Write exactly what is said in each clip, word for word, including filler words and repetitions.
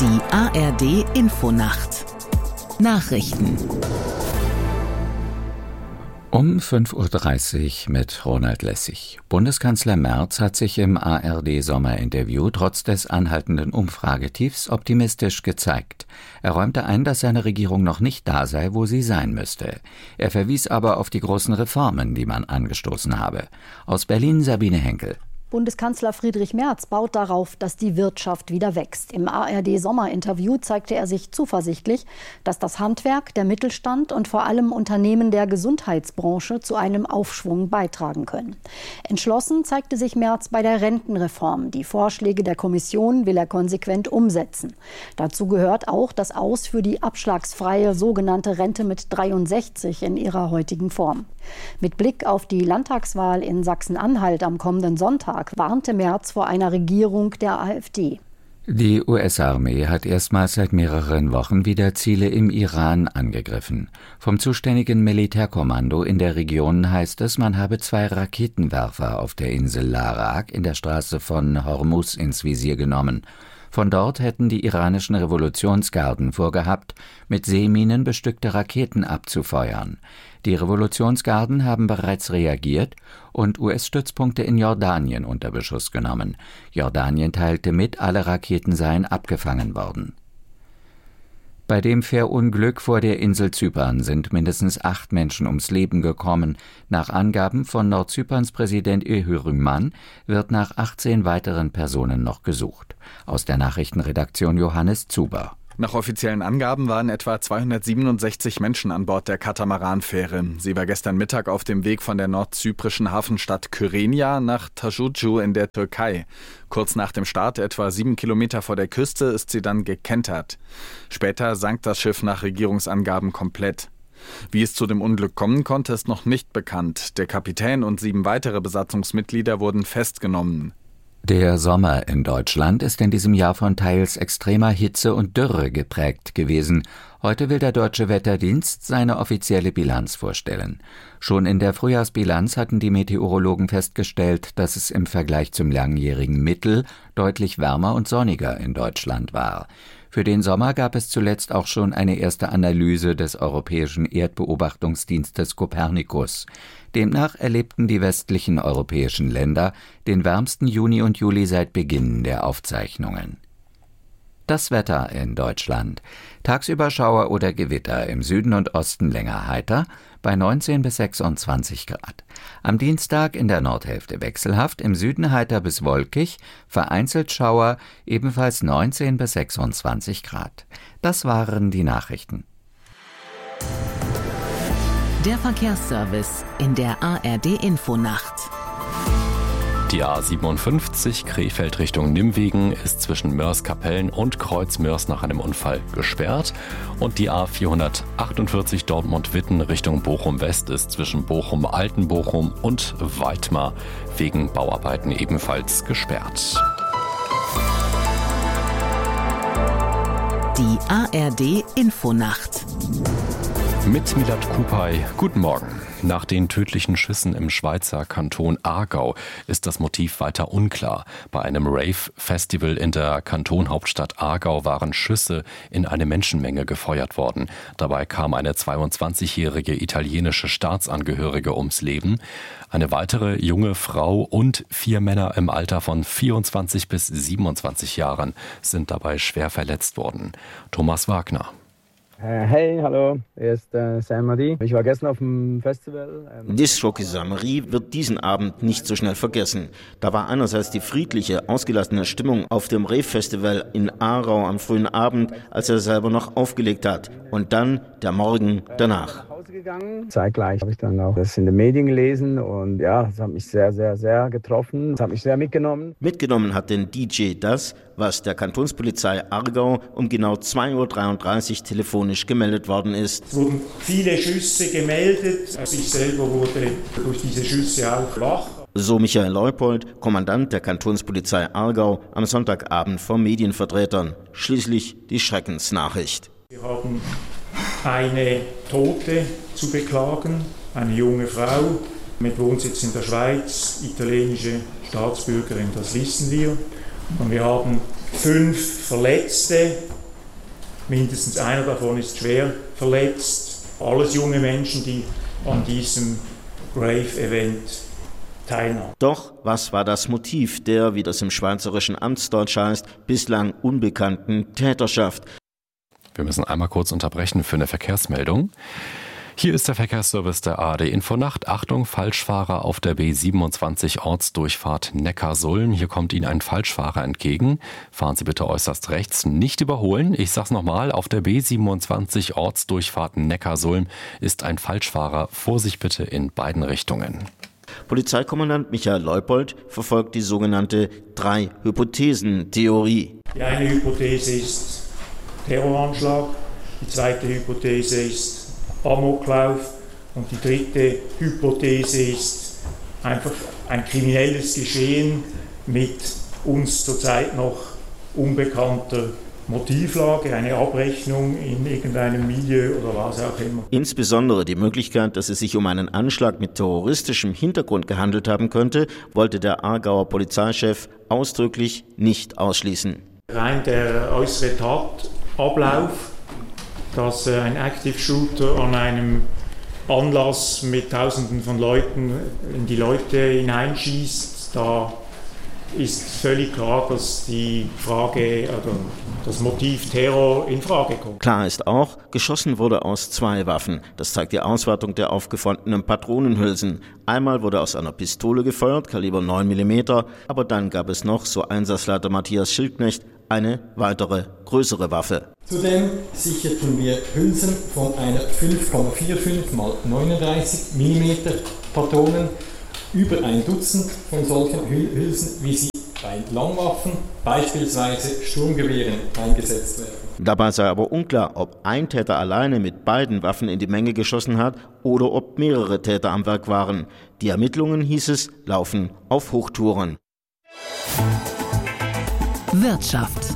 Die A R D Infonacht Nachrichten um fünf Uhr dreißig mit Ronald Lessig. Bundeskanzler Merz hat sich im A R D-Sommerinterview trotz des anhaltenden Umfragetiefs optimistisch gezeigt. Er räumte ein, dass seine Regierung noch nicht da sei, wo sie sein müsste. Er verwies aber auf die großen Reformen, die man angestoßen habe. Aus Berlin Sabine Henkel. Bundeskanzler Friedrich Merz baut darauf, dass die Wirtschaft wieder wächst. Im A R D-Sommerinterview zeigte er sich zuversichtlich, dass das Handwerk, der Mittelstand und vor allem Unternehmen der Gesundheitsbranche zu einem Aufschwung beitragen können. Entschlossen zeigte sich Merz bei der Rentenreform. Die Vorschläge der Kommission will er konsequent umsetzen. Dazu gehört auch das Aus für die abschlagsfreie sogenannte Rente mit dreiundsechzig in ihrer heutigen Form. Mit Blick auf die Landtagswahl in Sachsen-Anhalt am kommenden Sonntag warnte Merz vor einer Regierung der AfD. Die U S-Armee hat erstmals seit mehreren Wochen wieder Ziele im Iran angegriffen. Vom zuständigen Militärkommando in der Region heißt es, man habe zwei Raketenwerfer auf der Insel Larak in der Straße von Hormuz ins Visier genommen. Von dort hätten die iranischen Revolutionsgarden vorgehabt, mit Seeminen bestückte Raketen abzufeuern. Die Revolutionsgarden haben bereits reagiert und U S-Stützpunkte in Jordanien unter Beschuss genommen. Jordanien teilte mit, alle Raketen seien abgefangen worden. Bei dem Fährunglück vor der Insel Zypern sind mindestens acht Menschen ums Leben gekommen. Nach Angaben von Nordzyperns Präsident Öhürüman wird nach achtzehn weiteren Personen noch gesucht. Aus der Nachrichtenredaktion Johannes Zuber. Nach offiziellen Angaben waren etwa zweihundertsiebenundsechzig Menschen an Bord der Katamaranfähre. Sie war gestern Mittag auf dem Weg von der nordzyprischen Hafenstadt Kyrenia nach Tajucu in der Türkei. Kurz nach dem Start, etwa sieben Kilometer vor der Küste, ist sie dann gekentert. Später sank das Schiff nach Regierungsangaben komplett. Wie es zu dem Unglück kommen konnte, ist noch nicht bekannt. Der Kapitän und sieben weitere Besatzungsmitglieder wurden festgenommen. Der Sommer in Deutschland ist in diesem Jahr von teils extremer Hitze und Dürre geprägt gewesen. Heute will der Deutsche Wetterdienst seine offizielle Bilanz vorstellen. Schon in der Frühjahrsbilanz hatten die Meteorologen festgestellt, dass es im Vergleich zum langjährigen Mittel deutlich wärmer und sonniger in Deutschland war. Für den Sommer gab es zuletzt auch schon eine erste Analyse des europäischen Erdbeobachtungsdienstes Copernicus. Demnach erlebten die westlichen europäischen Länder den wärmsten Juni und Juli seit Beginn der Aufzeichnungen. Das Wetter in Deutschland. Tagsüber Schauer oder Gewitter, im Süden und Osten länger heiter, bei neunzehn bis sechsundzwanzig Grad. Am Dienstag in der Nordhälfte wechselhaft, im Süden heiter bis wolkig, vereinzelt Schauer, ebenfalls neunzehn bis sechsundzwanzig Grad. Das waren die Nachrichten. Der Verkehrsservice in der A R D Infonacht. Die A siebenundfünfzig Krefeld Richtung Nimwegen ist zwischen Mörs-Kapellen und Kreuz-Mörs nach einem Unfall gesperrt. Und die A vierhundertachtundvierzig Dortmund-Witten Richtung Bochum-West ist zwischen Bochum-Altenbochum und Weitmar wegen Bauarbeiten ebenfalls gesperrt. Die A R D Infonacht. Mit Milad Kupay, guten Morgen. Nach den tödlichen Schüssen im Schweizer Kanton Aargau ist das Motiv weiter unklar. Bei einem Rave-Festival in der Kantonhauptstadt Aargau waren Schüsse in eine Menschenmenge gefeuert worden. Dabei kam eine zweiundzwanzigjährige italienische Staatsangehörige ums Leben. Eine weitere junge Frau und vier Männer im Alter von vierundzwanzig bis siebenundzwanzig Jahren sind dabei schwer verletzt worden. Thomas Wagner. Hey, hallo, hier ist äh, Saint-Marie. Ich war gestern auf dem Festival. Ähm Disc-Jockey Saint-Marie wird diesen Abend nicht so schnell vergessen. Da war einerseits die friedliche, ausgelassene Stimmung auf dem Rave-Festival in Aarau am frühen Abend, als er selber noch aufgelegt hat. Und dann der Morgen danach. Gegangen. Zeitgleich habe ich dann auch das in den Medien gelesen und ja, das hat mich sehr, sehr, sehr getroffen. Das hat mich sehr mitgenommen. Mitgenommen hat den D J das, was der Kantonspolizei Aargau um genau zwei Uhr dreiunddreißig telefonisch gemeldet worden ist. Es wurden viele Schüsse gemeldet. Ich selber wurde durch diese Schüsse auch wach. So Michael Leupold, Kommandant der Kantonspolizei Aargau, am Sonntagabend vor Medienvertretern. Schließlich die Schreckensnachricht. Wir haben eine Tote zu beklagen, eine junge Frau mit Wohnsitz in der Schweiz, italienische Staatsbürgerin, das wissen wir. Und wir haben fünf Verletzte, mindestens einer davon ist schwer verletzt. Alles junge Menschen, die an diesem Rave-Event teilnahmen. Doch was war das Motiv der, wie das im schweizerischen Amtsdeutsch heißt, bislang unbekannten Täterschaft? Wir müssen einmal kurz unterbrechen für eine Verkehrsmeldung. Hier ist der Verkehrsservice der A R D Infonacht. Achtung, Falschfahrer auf der B siebenundzwanzig Ortsdurchfahrt Neckarsulm. Hier kommt Ihnen ein Falschfahrer entgegen. Fahren Sie bitte äußerst rechts, nicht überholen. Ich sag's nochmal, auf der B siebenundzwanzig Ortsdurchfahrt Neckarsulm ist ein Falschfahrer. Vorsicht bitte in beiden Richtungen. Polizeikommandant Michael Leupold verfolgt die sogenannte Drei-Hypothesen-Theorie. Die eine Hypothese ist Terroranschlag, die zweite Hypothese ist Amoklauf und die dritte Hypothese ist einfach ein kriminelles Geschehen mit uns zurzeit noch unbekannter Motivlage, eine Abrechnung in irgendeinem Milieu oder was auch immer. Insbesondere die Möglichkeit, dass es sich um einen Anschlag mit terroristischem Hintergrund gehandelt haben könnte, wollte der Aargauer Polizeichef ausdrücklich nicht ausschließen. Rein der äußere Tatablauf, dass ein Active Shooter an einem Anlass mit Tausenden von Leuten in die Leute hineinschießt, da ist völlig klar, dass die Frage, also das Motiv Terror in Frage kommt. Klar ist auch, geschossen wurde aus zwei Waffen. Das zeigt die Auswertung der aufgefundenen Patronenhülsen. Einmal wurde aus einer Pistole gefeuert, Kaliber neun Millimeter, aber dann gab es noch, so Einsatzleiter Matthias Schildknecht, eine weitere, größere Waffe. Zudem sicherten wir Hülsen von einer fünf Komma fünfundvierzig mal neununddreißig Millimeter Patronen, über ein Dutzend von solchen Hülsen, wie sie bei Langwaffen, beispielsweise Sturmgewehren, eingesetzt werden. Dabei sei aber unklar, ob ein Täter alleine mit beiden Waffen in die Menge geschossen hat oder ob mehrere Täter am Werk waren. Die Ermittlungen, hieß es, laufen auf Hochtouren. Wirtschaft.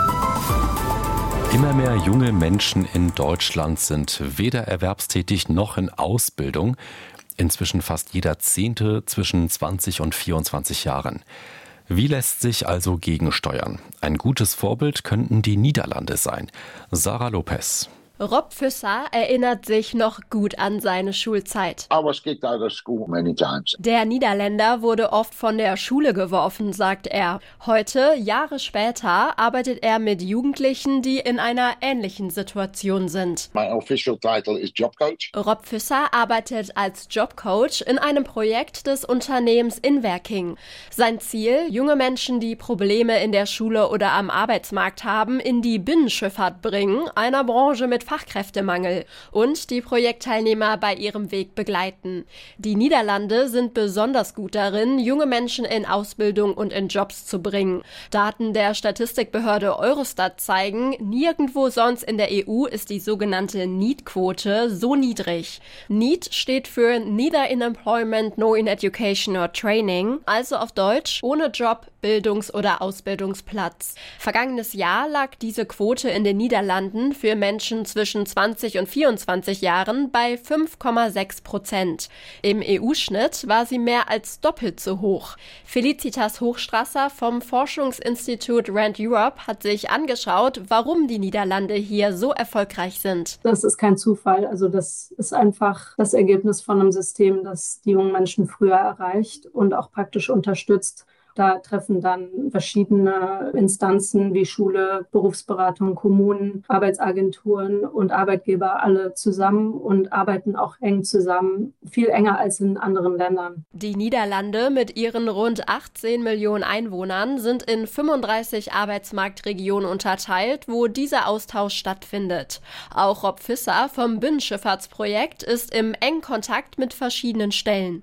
Immer mehr junge Menschen in Deutschland sind weder erwerbstätig noch in Ausbildung. Inzwischen fast jeder Zehnte zwischen zwanzig und vierundzwanzig Jahren. Wie lässt sich also gegensteuern? Ein gutes Vorbild könnten die Niederlande sein. Sarah Lopez. Rob Visser erinnert sich noch gut an seine Schulzeit. I was kicked out of school many times. Der Niederländer wurde oft von der Schule geworfen, sagt er. Heute, Jahre später, arbeitet er mit Jugendlichen, die in einer ähnlichen Situation sind. My official title is Job Coach. Rob Visser arbeitet als Jobcoach in einem Projekt des Unternehmens Inwerking. Sein Ziel, junge Menschen, die Probleme in der Schule oder am Arbeitsmarkt haben, in die Binnenschifffahrt bringen, einer Branche mit Fachkräftemangel, und die Projektteilnehmer bei ihrem Weg begleiten. Die Niederlande sind besonders gut darin, junge Menschen in Ausbildung und in Jobs zu bringen. Daten der Statistikbehörde Eurostat zeigen, nirgendwo sonst in der E U ist die sogenannte Need-Quote so niedrig. Need steht für Neither in Employment nor in Education or Training, also auf Deutsch ohne Job, Bildungs- oder Ausbildungsplatz. Vergangenes Jahr lag diese Quote in den Niederlanden für Menschen zwischen zwanzig und vierundzwanzig Jahren bei fünf Komma sechs Prozent. Im E U-Schnitt war sie mehr als doppelt so hoch. Felicitas Hochstrasser vom Forschungsinstitut Rand Europe hat sich angeschaut, warum die Niederlande hier so erfolgreich sind. Das ist kein Zufall. Also das ist einfach das Ergebnis von einem System, das die jungen Menschen früher erreicht und auch praktisch unterstützt. Da treffen dann verschiedene Instanzen wie Schule, Berufsberatung, Kommunen, Arbeitsagenturen und Arbeitgeber alle zusammen und arbeiten auch eng zusammen, viel enger als in anderen Ländern. Die Niederlande mit ihren rund achtzehn Millionen Einwohnern sind in fünfunddreißig Arbeitsmarktregionen unterteilt, wo dieser Austausch stattfindet. Auch Rob Visser vom Binnenschifffahrtsprojekt ist im engen Kontakt mit verschiedenen Stellen.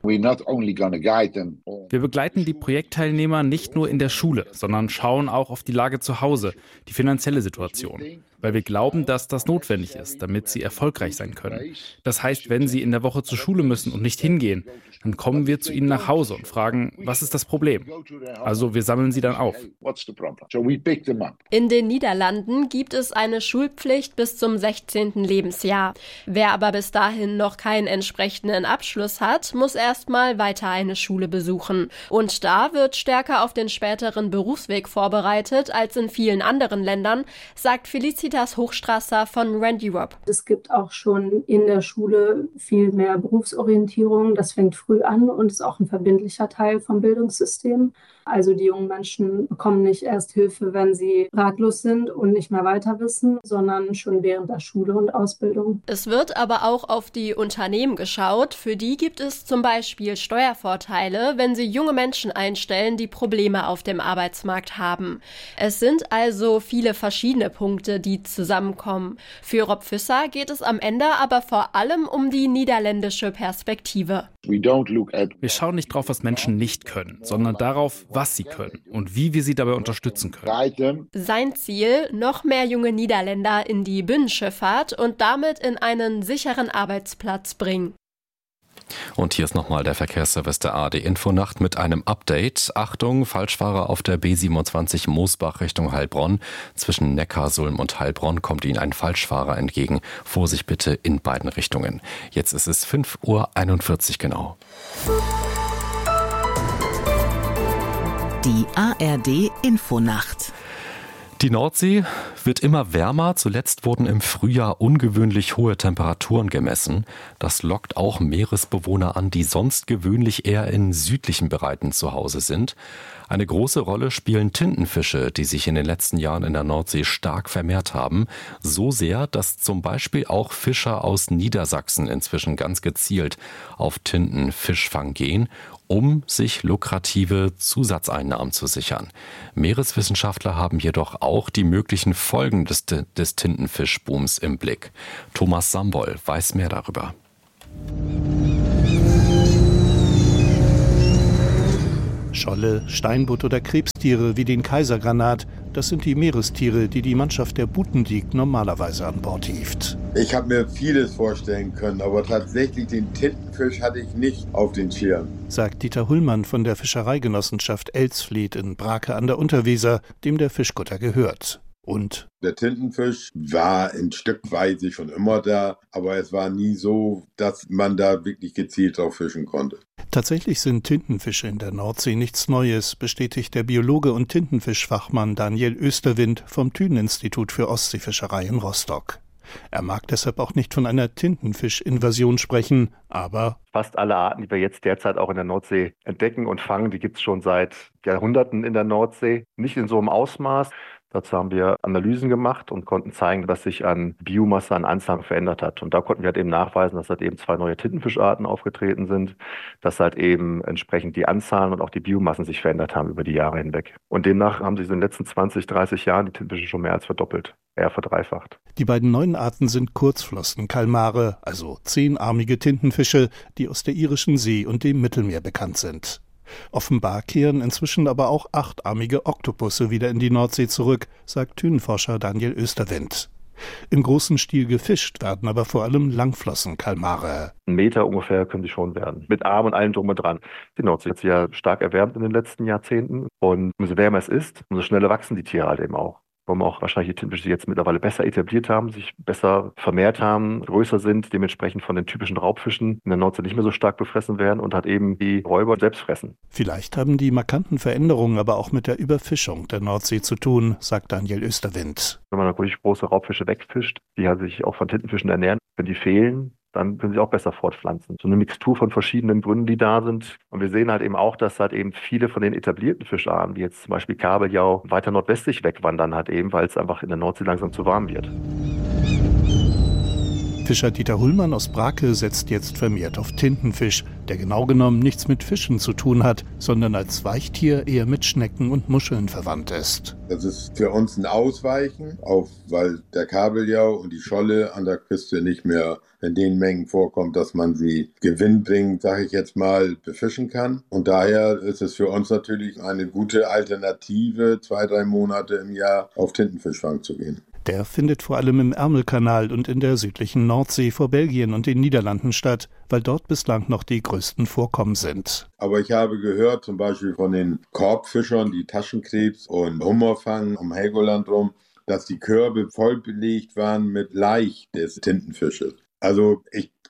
Wir begleiten die Projektteilnehmer nicht nur in der Schule, sondern schauen auch auf die Lage zu Hause, die finanzielle Situation, weil wir glauben, dass das notwendig ist, damit sie erfolgreich sein können. Das heißt, wenn sie in der Woche zur Schule müssen und nicht hingehen, dann kommen wir zu ihnen nach Hause und fragen, was ist das Problem? Also wir sammeln sie dann auf. In den Niederlanden gibt es eine Schulpflicht bis zum sechzehnten Lebensjahr. Wer aber bis dahin noch keinen entsprechenden Abschluss hat, muss erstmal weiter eine Schule besuchen. Und da wird ständig stärker auf den späteren Berufsweg vorbereitet als in vielen anderen Ländern, sagt Felicitas Hochstrasser von Randirop. Es gibt auch schon in der Schule viel mehr Berufsorientierung. Das fängt früh an und ist auch ein verbindlicher Teil vom Bildungssystem. Also die jungen Menschen bekommen nicht erst Hilfe, wenn sie ratlos sind und nicht mehr weiter wissen, sondern schon während der Schule und Ausbildung. Es wird aber auch auf die Unternehmen geschaut. Für die gibt es zum Beispiel Steuervorteile, wenn sie junge Menschen einstellen, die Probleme auf dem Arbeitsmarkt haben. Es sind also viele verschiedene Punkte, die zusammenkommen. Für Rob Visser geht es am Ende aber vor allem um die niederländische Perspektive. Wir schauen nicht drauf, was Menschen nicht können, sondern darauf, was sie können und wie wir sie dabei unterstützen können. Sein Ziel, noch mehr junge Niederländer in die Binnenschifffahrt und damit in einen sicheren Arbeitsplatz bringen. Und hier ist nochmal der Verkehrsservice der A R D-Infonacht mit einem Update. Achtung, Falschfahrer auf der B siebenundzwanzig Moosbach Richtung Heilbronn. Zwischen Neckarsulm und Heilbronn kommt Ihnen ein Falschfahrer entgegen. Vorsicht bitte in beiden Richtungen. Jetzt ist es fünf Uhr einundvierzig genau. Die A R D-Infonacht. Die Nordsee wird immer wärmer. Zuletzt wurden im Frühjahr ungewöhnlich hohe Temperaturen gemessen. Das lockt auch Meeresbewohner an, die sonst gewöhnlich eher in südlichen Bereichen zu Hause sind. Eine große Rolle spielen Tintenfische, die sich in den letzten Jahren in der Nordsee stark vermehrt haben. So sehr, dass zum Beispiel auch Fischer aus Niedersachsen inzwischen ganz gezielt auf Tintenfischfang gehen, um sich lukrative Zusatzeinnahmen zu sichern. Meereswissenschaftler haben jedoch auch die möglichen Folgen des, des Tintenfischbooms im Blick. Thomas Sambol weiß mehr darüber. Scholle, Steinbutt oder Krebstiere wie den Kaisergranat, das sind die Meerestiere, die die Mannschaft der Butendiek normalerweise an Bord hieft. Ich habe mir vieles vorstellen können, aber tatsächlich den Tintenfisch hatte ich nicht auf den Schirm, sagt Dieter Hullmann von der Fischereigenossenschaft Elsfleth in Brake an der Unterweser, dem der Fischkutter gehört. Und der Tintenfisch war ein Stückweise schon immer da, aber es war nie so, dass man da wirklich gezielt drauf fischen konnte. Tatsächlich sind Tintenfische in der Nordsee nichts Neues, bestätigt der Biologe und Tintenfischfachmann Daniel Österwind vom Thünen-Institut für Ostseefischerei in Rostock. Er mag deshalb auch nicht von einer Tintenfischinvasion sprechen, aber fast alle Arten, die wir jetzt derzeit auch in der Nordsee entdecken und fangen, die gibt es schon seit Jahrhunderten in der Nordsee. Nicht in so einem Ausmaß. Dazu haben wir Analysen gemacht und konnten zeigen, dass sich an Biomasse, an Anzahl verändert hat. Und da konnten wir halt eben nachweisen, dass halt eben zwei neue Tintenfischarten aufgetreten sind, dass halt eben entsprechend die Anzahlen und auch die Biomassen sich verändert haben über die Jahre hinweg. Und demnach haben sich in den letzten zwanzig, dreißig Jahren die Tintenfische schon mehr als verdoppelt, eher verdreifacht. Die beiden neuen Arten sind Kurzflossenkalmare, also zehnarmige Tintenfische, die aus der irischen See und dem Mittelmeer bekannt sind. Offenbar kehren inzwischen aber auch achtarmige Oktopusse wieder in die Nordsee zurück, sagt Thünenforscher Daniel Österwind. Im großen Stil gefischt werden aber vor allem Langflossenkalmare. Ein Meter ungefähr können sie schon werden, mit Arm und allem drum und dran. Die Nordsee hat sich ja stark erwärmt in den letzten Jahrzehnten und umso wärmer es ist, umso schneller wachsen die Tiere halt eben auch. Warum auch wahrscheinlich die Tintenfische jetzt mittlerweile besser etabliert haben, sich besser vermehrt haben, größer sind, dementsprechend von den typischen Raubfischen in der Nordsee nicht mehr so stark befressen werden und halt eben die Räuber selbst fressen. Vielleicht haben die markanten Veränderungen aber auch mit der Überfischung der Nordsee zu tun, sagt Daniel Österwind. Wenn man natürlich große Raubfische wegfischt, die halt sich auch von Tintenfischen ernähren, wenn die fehlen, dann können sie auch besser fortpflanzen. So eine Mixtur von verschiedenen Gründen, die da sind. Und wir sehen halt eben auch, dass halt eben viele von den etablierten Fischarten, wie jetzt zum Beispiel Kabeljau, weiter nordwestlich wegwandern halt eben, weil es einfach in der Nordsee langsam zu warm wird. Fischer Dieter Hullmann aus Brake setzt jetzt vermehrt auf Tintenfisch, der genau genommen nichts mit Fischen zu tun hat, sondern als Weichtier eher mit Schnecken und Muscheln verwandt ist. Das ist für uns ein Ausweichen, auch weil der Kabeljau und die Scholle an der Küste nicht mehr in den Mengen vorkommt, dass man sie gewinnbringend, sage ich jetzt mal, befischen kann. Und daher ist es für uns natürlich eine gute Alternative, zwei, drei Monate im Jahr auf Tintenfischfang zu gehen. Der findet vor allem im Ärmelkanal und in der südlichen Nordsee vor Belgien und den Niederlanden statt, weil dort bislang noch die größten Vorkommen sind. Aber ich habe gehört, zum Beispiel von den Korbfischern, die Taschenkrebs und Hummer fangen um Helgoland rum, dass die Körbe voll belegt waren mit Laich des Tintenfisches. Also ich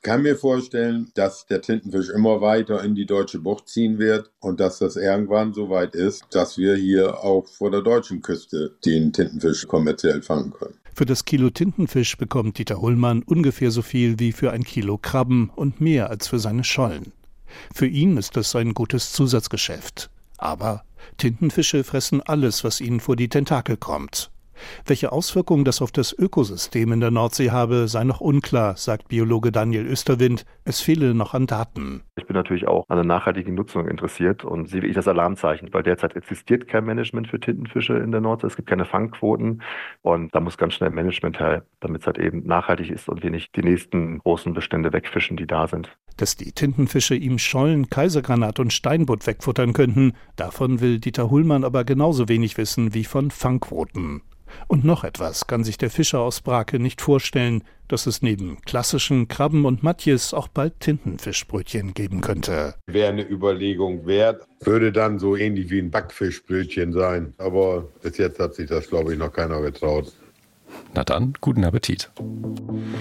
kann mir vorstellen, dass der Tintenfisch immer weiter in die deutsche Bucht ziehen wird und dass das irgendwann so weit ist, dass wir hier auch vor der deutschen Küste den Tintenfisch kommerziell fangen können. Für das Kilo Tintenfisch bekommt Dieter Hullmann ungefähr so viel wie für ein Kilo Krabben und mehr als für seine Schollen. Für ihn ist das ein gutes Zusatzgeschäft. Aber Tintenfische fressen alles, was ihnen vor die Tentakel kommt. Welche Auswirkungen das auf das Ökosystem in der Nordsee habe, sei noch unklar, sagt Biologe Daniel Österwind. Es fehle noch an Daten. Ich bin natürlich auch an der nachhaltigen Nutzung interessiert und sehe ich das Alarmzeichen, weil derzeit existiert kein Management für Tintenfische in der Nordsee. Es gibt keine Fangquoten und da muss ganz schnell Management her, damit es halt eben nachhaltig ist und wir nicht die nächsten großen Bestände wegfischen, die da sind. Dass die Tintenfische ihm Schollen, Kaisergranat und Steinbutt wegfuttern könnten, davon will Dieter Hullmann aber genauso wenig wissen wie von Fangquoten. Und noch etwas kann sich der Fischer aus Brake nicht vorstellen, dass es neben klassischen Krabben und Matjes auch bald Tintenfischbrötchen geben könnte. Wäre eine Überlegung wert, würde dann so ähnlich wie ein Backfischbrötchen sein. Aber bis jetzt hat sich das, glaube ich, noch keiner getraut. Na dann, guten Appetit.